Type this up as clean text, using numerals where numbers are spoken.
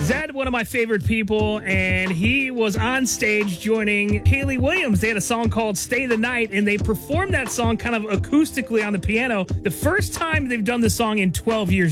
Zed, one of my favorite people, and he was on stage joining Hayley Williams. They had a song called Stay the Night, and they performed that song kind of acoustically on the piano. The first time they've done the song in 12 years.